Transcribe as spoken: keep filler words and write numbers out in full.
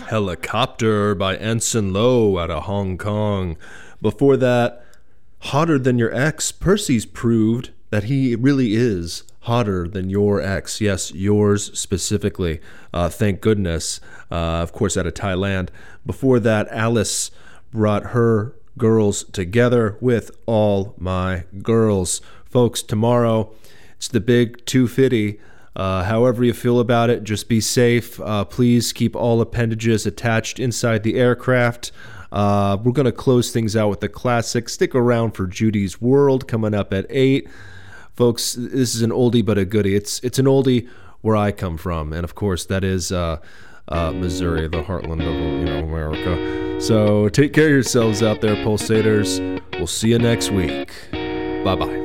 Helicopter by Anson Lo out of Hong Kong. Before that, Hotter Than Your Ex. Percy's proved that he really is hotter than your ex. Yes, yours specifically. Uh, thank goodness. Uh, of course, out of Thailand. Before that, Alice brought her girls together with All My Girls. Folks, tomorrow, it's the big two fifty. Uh, however you feel about it, just be safe. Uh, please keep all appendages attached inside the aircraft. Uh, we're going to close things out with the classic. Stick around for Judy's World coming up at eight. Folks, this is an oldie but a goodie. It's it's an oldie where I come from. And, of course, that is uh, uh, Missouri, the heartland of you know America. So take care of yourselves out there, Pulsators. We'll see you next week. Bye-bye.